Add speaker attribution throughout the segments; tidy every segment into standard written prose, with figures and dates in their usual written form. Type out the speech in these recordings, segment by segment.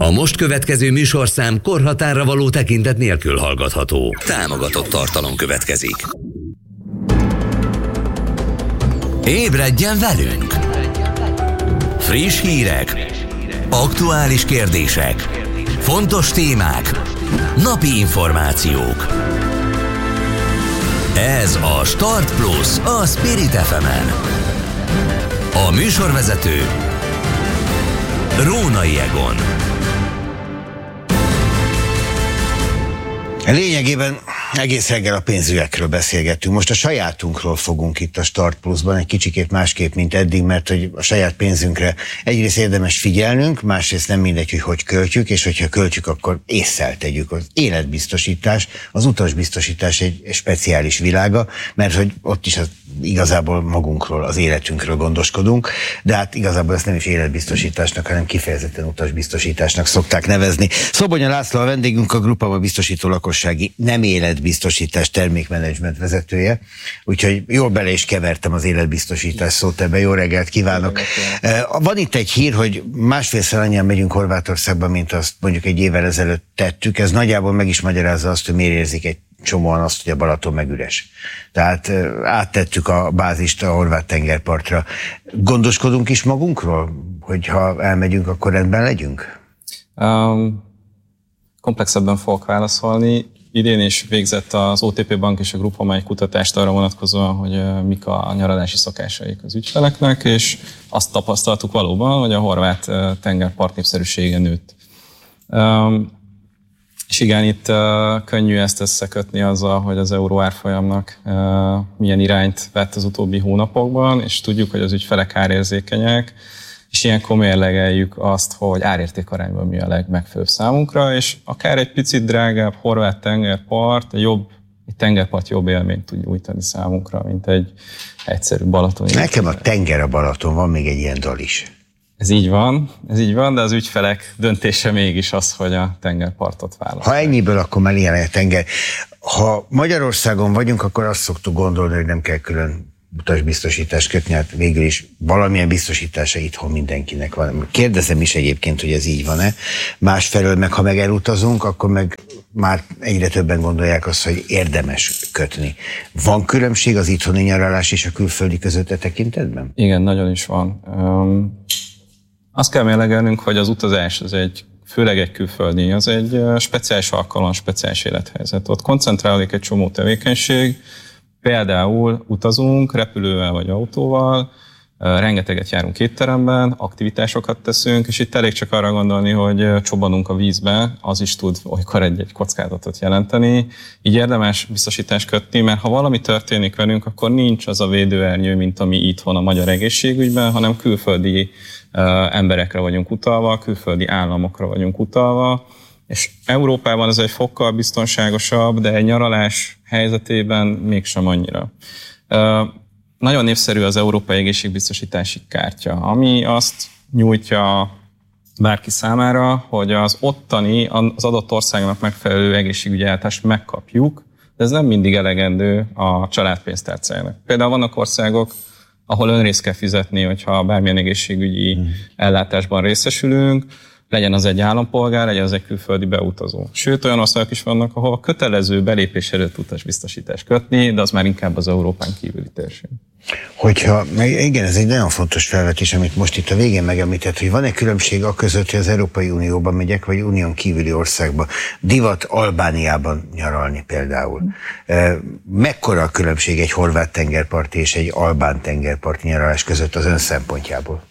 Speaker 1: A most következő műsorszám korhatárra való tekintet nélkül hallgatható. Támogatott tartalom következik. Ébredjen velünk! Friss hírek, aktuális kérdések, fontos témák, napi információk. Ez a Start Plus a Spirit FM-en. A műsorvezető Rónai Egon.
Speaker 2: Lényegében egész reggel a pénzügyekről beszélgettünk. Most a sajátunkról fogunk itt a Start Plus-ban, egy kicsikét másképp, mint eddig, mert hogy a saját pénzünkre egyrészt érdemes figyelnünk, másrészt nem mindegy, hogy költjük, és hogyha költjük, akkor ésszel tegyük. Az életbiztosítás, az utasbiztosítás egy speciális világa, mert hogy ott is igazából magunkról, az életünkről gondoskodunk, de hát igazából ezt nem is életbiztosításnak, hanem kifejezetten utasbiztosításnak szokták nevezni. Szobonya László a vendégünk, a Grupama biztosító lakossági nem életbiztosítás termékmenedzsment vezetője, úgyhogy jól bele is kevertem az életbiztosítás szót ebbe. Jó reggelt kívánok! Van itt egy hír, hogy másfélszer annyian megyünk Horvátországba, mint azt mondjuk egy évvel ezelőtt tettük. Ez nagyjából meg is magyarázza azt, hogy miért érzik egy csomóan azt, hogy a Balaton meg üres. Tehát áttettük a bázist a horvát tengerpartra. Gondoskodunk is magunkról, hogy ha elmegyünk, akkor rendben legyünk?
Speaker 3: Komplexebben fogok válaszolni. Idén is végzett az OTP Bank és a Grupama egy kutatást arra vonatkozóan, hogy mik a nyaralási szokásaik az ügyfeleknek, és azt tapasztaltuk valóban, hogy a horvát tengerpart népszerűsége nőtt. És igen, itt könnyű ezt összekötni azzal, hogy az euró árfolyamnak milyen irányt vett az utóbbi hónapokban, és tudjuk, hogy az ügyfelek árérzékenyek, és ilyenkor mérlegeljük azt, hogy árértékarányban mi a legmegfelelőbb számunkra, és akár egy picit drágább horvát tengerpart, egy tengerpart jobb élményt tud nyújtani számunkra, mint egy egyszerű balatoni.
Speaker 2: Nekem a tenger a Balaton, van még egy ilyen dal is.
Speaker 3: Ez így van, de az ügyfelek döntése mégis az, hogy a tengerpartot választják.
Speaker 2: Ha ennyiből, akkor már ilyen a tenger. Ha Magyarországon vagyunk, akkor azt szoktuk gondolni, hogy nem kell külön utasbiztosítást kötni, hát végül is valamilyen biztosítása itthon mindenkinek van. Kérdezem is egyébként, hogy ez így van-e. Másfelől meg, ha meg elutazunk, akkor meg már egyre többen gondolják azt, hogy érdemes kötni. Van különbség az itthoni nyaralás és a külföldi között e tekintetben?
Speaker 3: Igen, nagyon is van. Azt kell mérlegelnünk, hogy az utazás főleg egy külföldi, az egy speciális alkalom, speciális élethelyzet. Ott koncentrálódik egy csomó tevékenység, például utazunk repülővel vagy autóval, rengeteget járunk étteremben, aktivitásokat teszünk, és itt elég csak arra gondolni, hogy csobbanunk a vízbe, az is tud olykor egy kockázatot jelenteni. Így érdemes biztosítást kötni, mert ha valami történik velünk, akkor nincs az a védőernyő, mint ami itthon a magyar egészségügyben, hanem külföldi emberekre vagyunk utalva, külföldi államokra vagyunk utalva, és Európában ez egy fokkal biztonságosabb, de egy nyaralás helyzetében mégsem annyira. Nagyon népszerű az Európai Egészségbiztosítási Kártya, ami azt nyújtja bárki számára, hogy az ottani, az adott országnak megfelelő egészségügyi ellátást megkapjuk, de ez nem mindig elegendő a család pénztárcájának. Például vannak országok, ahol önrészt kell fizetni, hogyha bármilyen egészségügyi ellátásban részesülünk, legyen az egy állampolgár, legyen az egy külföldi beutazó. Sőt, olyan országok is vannak, ahol kötelező belépés előtt utasbiztosítást kötni, de az már inkább az Európán kívüli térség.
Speaker 2: Igen, ez egy nagyon fontos felvetés, amit most itt a végén megemlített, hogy van-e különbség a között, hogy az Európai Unióban megyek, vagy unión kívüli országba. Divat Albániában nyaralni például. Mekkora a különbség egy horvát tengerparti és egy albán tengerparti nyaralás között az ön szempontjából?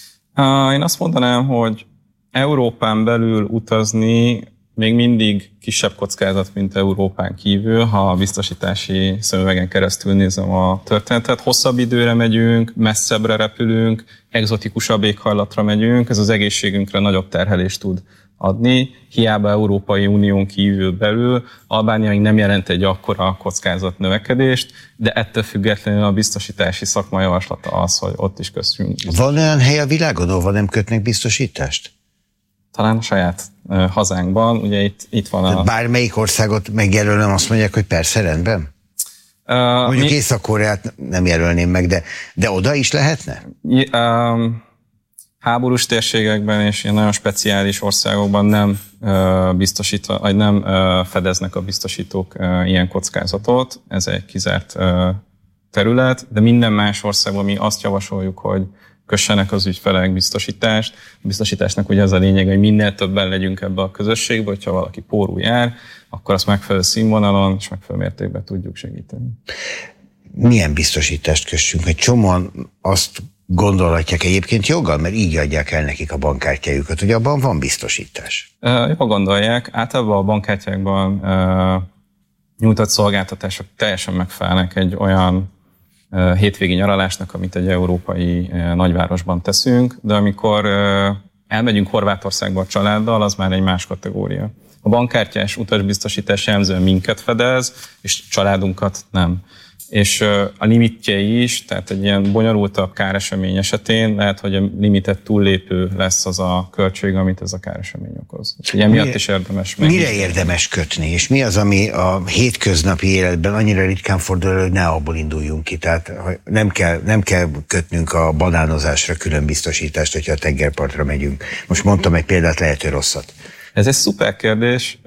Speaker 3: Én azt mondanám, hogy Európán belül utazni még mindig kisebb kockázat, mint Európán kívül, ha a biztosítási szemüvegen keresztül nézem a történetet. Hosszabb időre megyünk, messzebbre repülünk, egzotikusabb éghajlatra megyünk, ez az egészségünkre nagyobb terhelést tud adni. Hiába Európai Unión kívül belül, Albánia még nem jelent egy akkora kockázat növekedést, de ettől függetlenül a biztosítási szakma javaslata az, hogy ott is köszönjünk.
Speaker 2: Van olyan hely a világon, ahol nem kötnek biztosítást?
Speaker 3: Talán a saját hazánkban, ugye itt van a...
Speaker 2: Bármelyik országot megjelölöm, azt mondják, hogy persze, rendben? Mondjuk Észak-Koreát nem jelölném meg, de oda is lehetne?
Speaker 3: háborús térségekben és ilyen nagyon speciális országokban nem biztosítva, vagy nem fedeznek a biztosítók ilyen kockázatot. Ez egy kizárt terület, de minden más országban mi azt javasoljuk, hogy kössenek az ügyfelek biztosítást. A biztosításnak ugye az a lényeg, hogy minél többen legyünk ebbe a közösségbe, hogyha valaki pórul jár, akkor azt megfelelő színvonalon és megfelelő mértékben tudjuk segíteni.
Speaker 2: Milyen biztosítást kössünk? Egy csomóan azt gondolhatják egyébként joggal, mert így adják el nekik a bankkártyájukat, hogy abban van biztosítás.
Speaker 3: Jól gondolják, általában a bankkártyákban nyújtott szolgáltatások teljesen megfelelnek egy olyan hétvégi nyaralásnak, amit egy európai nagyvárosban teszünk, de amikor elmegyünk Horvátországba a családdal, az már egy más kategória. A bankkártyás utasbiztosítás jellemzően minket fedez, és családunkat nem. És a limitjei is, tehát egy ilyen bonyolultabb káresemény esetén lehet, hogy a limitet túllépő lesz az a költség, amit ez a káresemény okoz. Úgyhogy emiatt is érdemes meg.
Speaker 2: Mire érdemes kötni, és mi az, ami a hétköznapi életben annyira ritkán fordul elő, hogy ne abból induljunk ki? Tehát nem kell kötnünk a banánozásra külön biztosítást, hogyha a tengerpartra megyünk. Most mondtam egy példát, lehet, hogy rosszat.
Speaker 3: Ez egy szuper kérdés.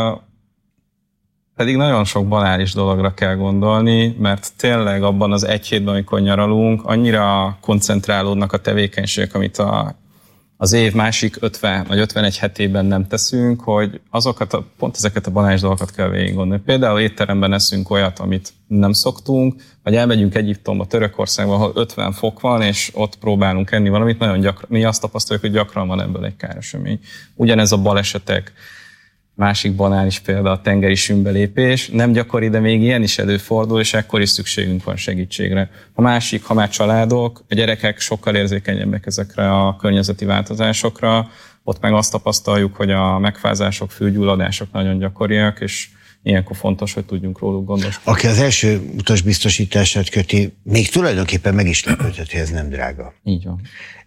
Speaker 3: Pedig nagyon sok banális dologra kell gondolni, mert tényleg abban az egy hétben, amikor nyaralunk, annyira koncentrálódnak a tevékenységek, amit az év másik 50 vagy 51 hetében nem teszünk, hogy pont ezeket a banális dolgokat kell végig gondolni. Például étteremben eszünk olyat, amit nem szoktunk, vagy elmegyünk Egyiptomba, Törökországba, ahol 50 fok van, és ott próbálunk enni valamit. Nagyon gyakran, mi azt tapasztaljuk, hogy gyakran van ebből egy káresemény. Ugyanez a balesetek. Másik banális példa a tengeri sűnbelépés. Nem gyakori, de még ilyen is előfordul, és ekkor is szükségünk van segítségre. A másik, ha már családok, a gyerekek sokkal érzékenyebbek ezekre a környezeti változásokra, ott meg azt tapasztaljuk, hogy a megfázások, fülgyulladások nagyon gyakoriak, és ilyenkor fontos, hogy tudjunk róluk gondoskodni.
Speaker 2: Aki az első utasbiztosítását köti, még tulajdonképpen meg is lepődhet, hogy ez nem drága.
Speaker 3: Így van.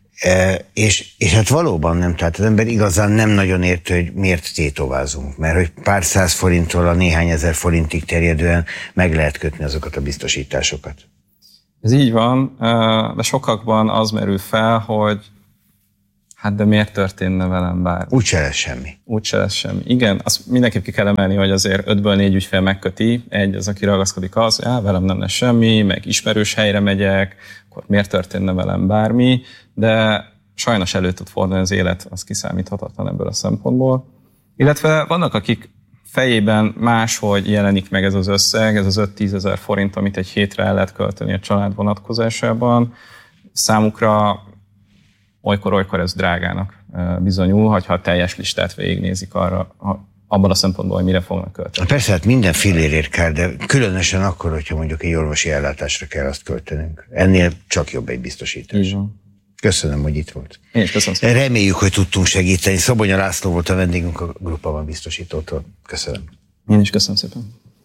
Speaker 2: És hát valóban nem, tehát az ember igazán nem nagyon érti, hogy miért tétovázunk, mert hogy pár száz forinttól a néhány ezer forintig terjedően meg lehet kötni azokat a biztosításokat.
Speaker 3: Ez így van, de sokakban az merül fel, hogy hát de miért történne velem bármi?
Speaker 2: Úgyse lesz semmi.
Speaker 3: Úgyse lesz semmi. Igen, azt mindenképp ki kell emelni, hogy azért 5-ből 4 ügyfél megköti, egy az, aki ragaszkodik az, hogy velem nem lesz semmi, meg ismerős helyre megyek, akkor miért történne velem bármi, de sajnos elő tud fordulni az élet, az kiszámíthatatlan ebből a szempontból. Illetve vannak, akik fejében máshogy jelenik meg ez az összeg, ez az 5-10 ezer forint, amit egy hétre el lehet költeni a család vonatkozásában. Számukra olykor ez drágának bizonyul, ha a teljes listát végignézik arra, abban a szempontból, hogy mire fognak költeni.
Speaker 2: Persze, hát minden fillérért kár, de különösen akkor, hogyha mondjuk egy orvosi ellátásra kell azt költenünk. Ennél csak jobb egy biztosítás.
Speaker 3: Így van.
Speaker 2: Köszönöm, hogy itt volt.
Speaker 3: Én is köszönöm szépen.
Speaker 2: Reméljük, hogy tudtunk segíteni. Szobonya László volt a vendégünk a Groupama biztosítótól. Köszönöm.
Speaker 3: Én is köszönöm szépen.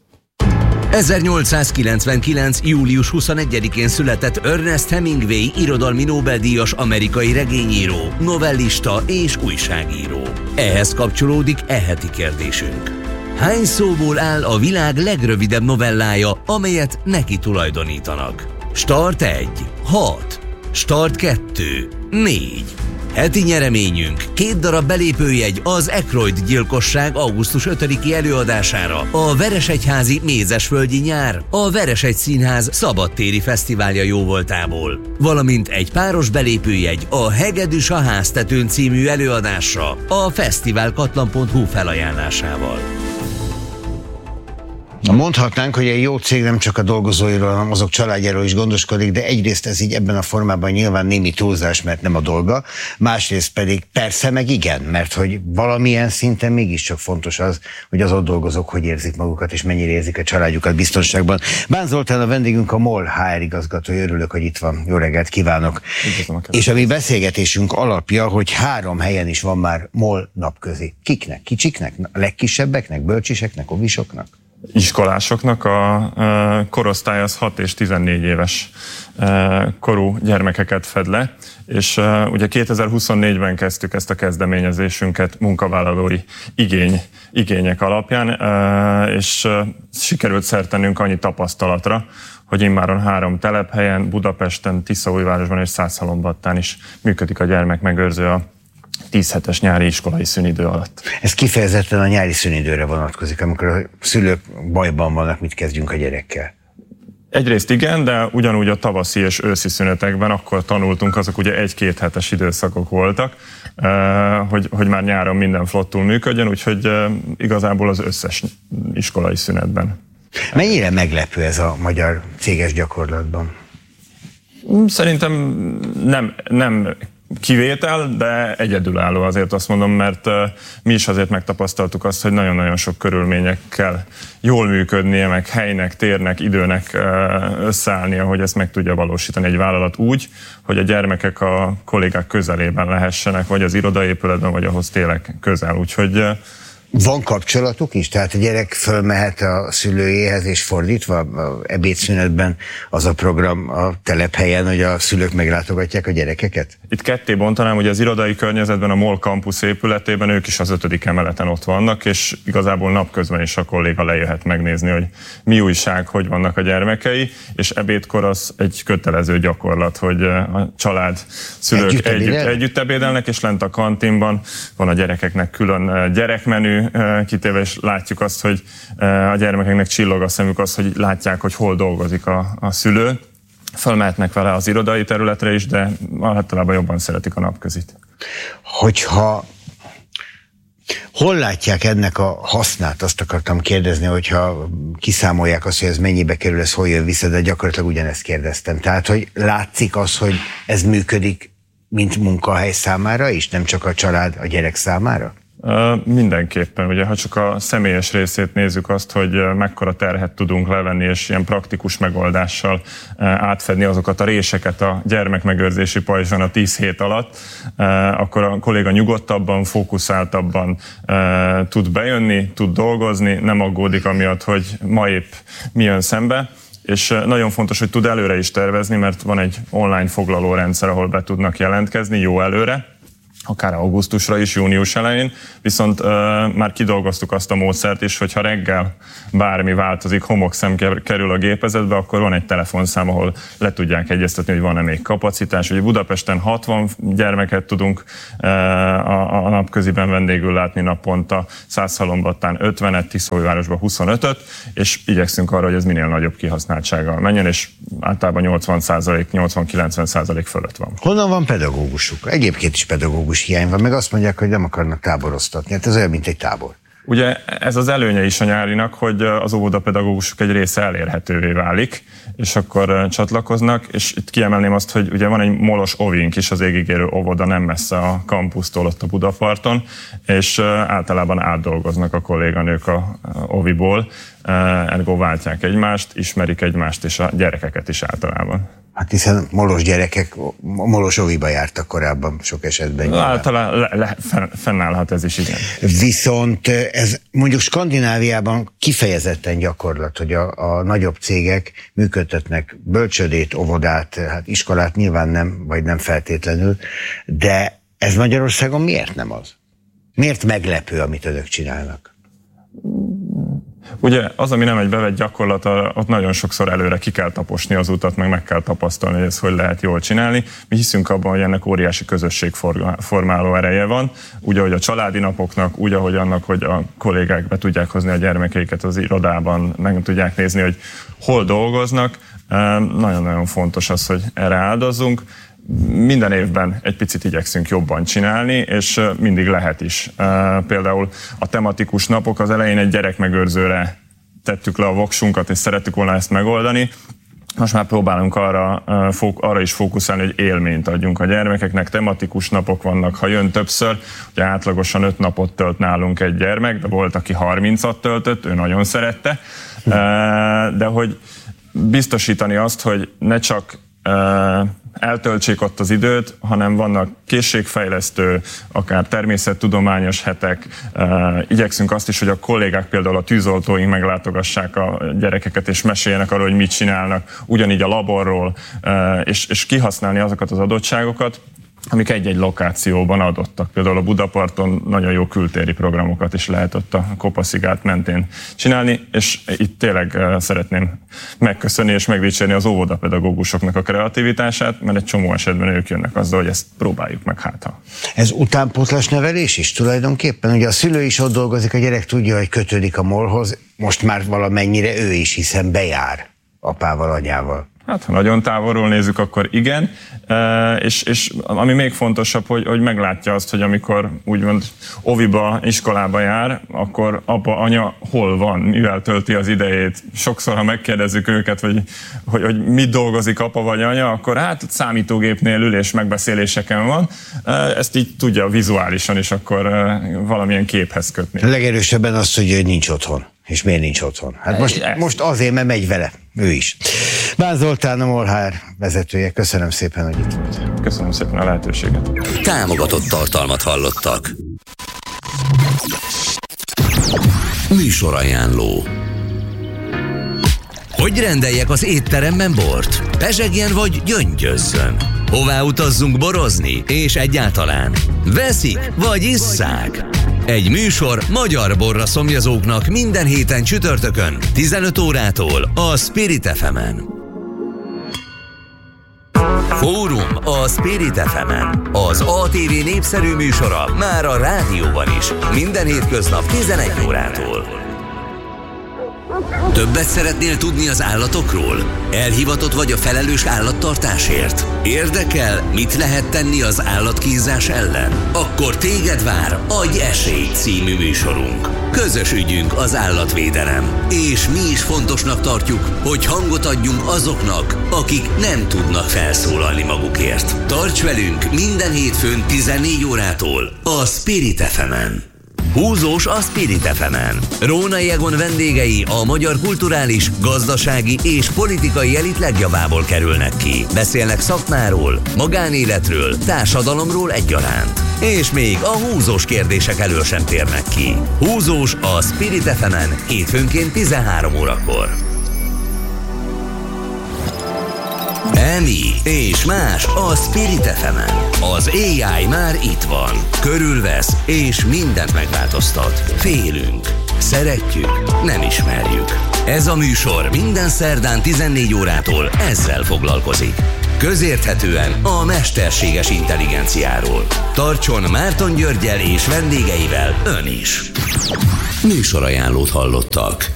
Speaker 1: 1899. július 21-én született Ernest Hemingway irodalmi Nobel-díjas amerikai regényíró, novellista és újságíró. Ehhez kapcsolódik heti kérdésünk. Hány szóból áll a világ legrövidebb novellája, amelyet neki tulajdonítanak? Start 1, 6, Start 2, 4. Heti nyereményünk 2 darab belépőjegy az Aykroyd gyilkosság augusztus 5-i előadására, a Veresegyházi Mézesföldi nyár, a Veresegy Színház szabadtéri fesztiválja jóvoltából, valamint egy páros belépőjegy a Hegedűs a háztetőn című előadásra a fesztiválkatlan.hu felajánlásával.
Speaker 2: Mondhatnánk, hogy egy jó cég nem csak a dolgozóiról, hanem azok családjáról is gondoskodik, de egyrészt ez így ebben a formában nyilván némi túlzás, mert nem a dolga, másrészt pedig persze meg igen, mert hogy valamilyen szinten mégiscsak fontos az, hogy az ott dolgozók hogy érzik magukat, és mennyire érzik a családjukat biztonságban. Bán Zoltán a vendégünk, a MOL HR igazgatója, örülök, hogy itt van. Jó reggelt kívánok! És a mi beszélgetésünk alapja, hogy 3 helyen is van már MOL napközi. Kiknek? Kicsiknek? A legkisebbeknek? Bölcsiseknek? Ovisoknak?
Speaker 4: Iskolásoknak a korosztály az 6 és 14 éves korú gyermekeket fed le, és ugye 2024-ben kezdtük ezt a kezdeményezésünket munkavállalói igények alapján, és sikerült szert tennünk annyi tapasztalatra, hogy immáron 3 telephelyen, Budapesten, Tiszaújvárosban és Szászhalombattán is működik a gyermekmegőrző a 10 hetes nyári iskolai szünidő alatt.
Speaker 2: Ez kifejezetten a nyári szünidőre vonatkozik, amikor a szülők bajban vannak, mit kezdjünk a gyerekkel.
Speaker 4: Egyrészt igen, de ugyanúgy a tavaszi és őszi szünetekben akkor tanultunk, azok ugye 1-2 hetes időszakok voltak, hogy már nyáron minden flottul működjön, úgyhogy igazából az összes iskolai szünetben.
Speaker 2: Mennyire meglepő ez a magyar céges gyakorlatban?
Speaker 4: Szerintem nem kivétel, de egyedülálló, azért azt mondom, mert mi is azért megtapasztaltuk azt, hogy nagyon-nagyon sok körülményekkel jól működnie, meg helynek, térnek, időnek összeállnia, hogy ezt meg tudja valósítani egy vállalat úgy, hogy a gyermekek a kollégák közelében lehessenek, vagy az irodaépületben, vagy ahhoz tényleg közel. Úgyhogy
Speaker 2: van kapcsolatuk is? Tehát a gyerek fölmehet a szülőjéhez, és fordítva a ebédszünetben az a program a telephelyen, hogy a szülők meglátogatják a gyerekeket?
Speaker 4: Itt ketté bontanám, hogy az irodai környezetben, a MOL Campus épületében ők is az 5. emeleten ott vannak, és igazából napközben is a kolléga lejöhet megnézni, hogy mi újság, hogy vannak a gyermekei, és ebédkor az egy kötelező gyakorlat, hogy a család, szülők együtt ebédelnek, és lent a kantinban van a gyerekeknek külön gyerekmenü kitéve, és látjuk azt, hogy a gyermekeknek csillog a szemük, az, hogy látják, hogy hol dolgozik a szülő. Fölmehetnek vele az irodai területre is, de általában jobban szeretik a napközit. Hol látják ennek a hasznát? Azt akartam kérdezni, hogyha kiszámolják azt, hogy ez mennyibe kerül, ez hol jön vissza, de gyakorlatilag ugyanezt kérdeztem. Tehát, hogy látszik az, hogy ez működik, mint munkahely számára is, nem csak a család, a gyerek számára? Mindenképpen, ugye, ha csak a személyes részét nézzük azt, hogy mekkora terhet tudunk levenni, és ilyen praktikus megoldással átfedni azokat a réseket a gyermekmegőrzési pajzson a 10 hét alatt, akkor a kolléga nyugodtabban, fókuszáltabban tud bejönni, tud dolgozni, nem aggódik amiatt, hogy ma épp mi jön szembe. És nagyon fontos, hogy tud előre is tervezni, mert van egy online foglalórendszer, ahol be tudnak jelentkezni jó előre, akár augusztusra is, június elején, viszont már kidolgoztuk azt a módszert is, hogyha reggel bármi változik, homokszem kerül a gépezetbe, akkor van egy telefonszám, ahol le tudják egyeztetni, hogy van-e még kapacitás. Ugye Budapesten 60 gyermeket tudunk a napköziben vendégül látni naponta, Szászhalombattán 50-et, Tiszaújvárosban 25-öt, és igyekszünk arra, hogy ez minél nagyobb kihasználtsággal menjen, és általában 80-90% fölött van.
Speaker 2: Honnan van pedagógusuk? Egyébként is pedagógus hiány van, meg azt mondják, hogy nem akarnak táboroztatni. Hát ez olyan, mint egy tábor.
Speaker 4: Ugye ez az előnye is a nyárinak, hogy az óvodapedagógusok egy része elérhetővé válik, és akkor csatlakoznak, és itt kiemelném azt, hogy ugye van egy molos ovink is, az égigérő óvoda nem messze a kampusztól ott a Budaparton, és általában átdolgoznak a kolléganők a oviból, ergo váltják egymást, ismerik egymást és a gyerekeket is általában.
Speaker 2: Hát hiszen molos gyerekek molos oviba jártak korábban sok esetben.
Speaker 4: Általában fennállhat ez is, igen.
Speaker 2: Viszont ez mondjuk Skandináviában kifejezetten gyakorlat, hogy a nagyobb cégek működtetnek bölcsödét, óvodát, hát iskolát nyilván nem, vagy nem feltétlenül, de ez Magyarországon miért nem az? Miért meglepő, amit önök csinálnak?
Speaker 4: Ugye az, ami nem egy bevett gyakorlat, ott nagyon sokszor előre ki kell taposni az utat, meg kell tapasztalni, hogy ezt hogy lehet jól csinálni. Mi hiszünk abban, hogy ennek óriási közösségformáló ereje van, úgy, ahogy a családi napoknak, úgy, ahogy annak, hogy a kollégák be tudják hozni a gyermekeiket az irodában, meg tudják nézni, hogy hol dolgoznak. Nagyon-nagyon fontos az, hogy erre áldozzunk. Minden évben egy picit igyekszünk jobban csinálni, és mindig lehet is. Például a tematikus napok az elején egy gyerekmegőrzőre tettük le a voksunkat, és szerettük volna ezt megoldani. Most már próbálunk arra is fókuszálni, hogy élményt adjunk a gyermekeknek. Tematikus napok vannak, ha jön többször, ugye átlagosan 5 napot tölt nálunk egy gyermek, de volt, aki 30-at töltött, ő nagyon szerette. De hogy biztosítani azt, hogy ne csak eltöltsék ott az időt, hanem vannak készségfejlesztő, akár természettudományos hetek. Igyekszünk azt is, hogy a kollégák, például a tűzoltóink meglátogassák a gyerekeket, és meséljenek arról, hogy mit csinálnak, ugyanígy a laborról, és kihasználni azokat az adottságokat, amik egy-egy lokációban adottak. Például a Budaparton nagyon jó kültéri programokat is lehet ott a Kopaszigát mentén csinálni, és itt tényleg szeretném megköszönni és megdicsérni az óvodapedagógusoknak a kreativitását, mert egy csomó esetben ők jönnek azzal, hogy ezt próbáljuk meg hátha.
Speaker 2: Ez utánpótlás nevelés is tulajdonképpen? Ugye a szülő is ott dolgozik, a gyerek tudja, hogy kötődik a MOL-hoz, most már valamennyire ő is, hiszen bejár apával, anyával.
Speaker 4: Hát, ha nagyon távolról nézzük, akkor igen, és ami még fontosabb, hogy meglátja azt, hogy amikor úgymond oviba, iskolába jár, akkor apa, anya hol van, mivel tölti az idejét. Sokszor, ha megkérdezzük őket, hogy mit dolgozik apa vagy anya, akkor hát számítógépnél ül és megbeszéléseken van. Ezt így tudja vizuálisan is akkor valamilyen képhez kötni.
Speaker 2: Legerősebben azt tudja, hogy nincs otthon. És miért nincs otthon? Hát most azért, mert megy vele. Ő is. Bán Zoltán, a MOL HR vezetője. Köszönöm szépen, hogy itt volt.
Speaker 4: Köszönöm szépen a lehetőséget.
Speaker 1: Támogatott tartalmat hallottak. Műsorajánló. Hogy rendeljek az étteremben bort? Pezsegjen vagy gyöngyözzön? Hová utazzunk borozni? És egyáltalán veszik vagy isszák? Egy műsor magyar borra szomjazóknak minden héten csütörtökön 15 órától a Spirit FM-en. Fórum a Spirit FM-en. Az ATV népszerű műsora már a rádióban is. Minden hétköznap 11 órától. Többet szeretnél tudni az állatokról? Elhivatott vagy a felelős állattartásért? Érdekel, mit lehet tenni az állatkínzás ellen? Akkor téged vár Adj esélyt című műsorunk. Közös ügyünk az állatvédelem, és mi is fontosnak tartjuk, hogy hangot adjunk azoknak, akik nem tudnak felszólalni magukért. Tarts velünk minden hétfőn 14 órától a Spirit FM-en. Húzós a Spirit FM-en. Rónai Egon vendégei a magyar kulturális, gazdasági és politikai elit legjavából kerülnek ki. Beszélnek szakmáról, magánéletről, társadalomról egyaránt. És még a húzós kérdések elől sem térnek ki. Húzós a Spirit FM-en hétfőnként 13 órakor. Emi és más a Spirit FM-en. Az AI már itt van. Körülvesz és mindent megváltoztat. Félünk, szeretjük, nem ismerjük. Ez a műsor minden szerdán 14 órától ezzel foglalkozik. Közérthetően a mesterséges intelligenciáról. Tartson Márton Györggyel és vendégeivel ön is. Műsorajánlót hallottak.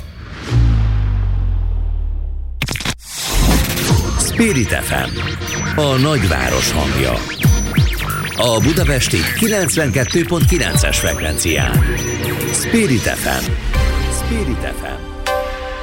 Speaker 1: Spirit FM, a nagyváros hangja. A budapesti 92.9-es frekvencián. Spirit FM. Spirit FM.